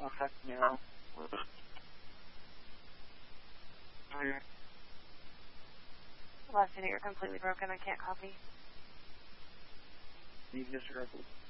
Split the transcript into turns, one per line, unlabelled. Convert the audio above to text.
Okay, yeah.
Last minute, you're completely broken. I can't copy.
You just